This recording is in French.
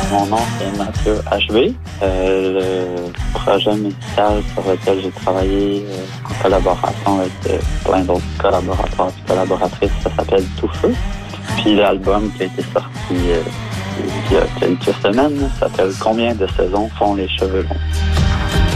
Mon nom est Mathieu HB. Le projet musical sur lequel j'ai travaillé en collaboration avec plein d'autres collaborateurs et collaboratrices, ça s'appelle Tout Feu. Puis l'album qui a été sorti il y a quelques semaines s'appelle Combien de saisons font les cheveux longs?